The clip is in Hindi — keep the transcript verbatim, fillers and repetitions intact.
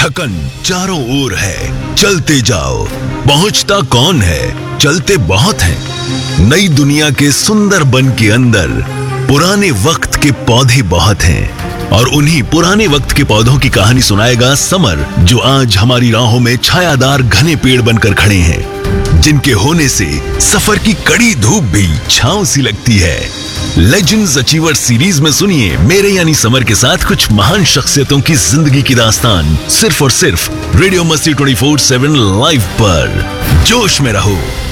थकन चारों ओर है, चलते जाओ। पहुंचता कौन है, चलते बहुत हैं। नई दुनिया के सुंदर बन के अंदर पुराने वक्त के पौधे बहुत हैं, और उन्हीं पुराने वक्त के पौधों की कहानी सुनाएगा समर, जो आज हमारी राहों में छायादार घने पेड़ बनकर खड़े हैं, जिनके होने से सफर की कड़ी धूप भी छांव सी लगती है। लेजेंड्स अचीवर सीरीज में सुनिए मेरे यानी समर के साथ कुछ महान शख्सियतों की जिंदगी की दास्तान, सिर्फ और सिर्फ रेडियो मस्ती ट्वेंटी फोर सेवन लाइव पर। जोश में रहो।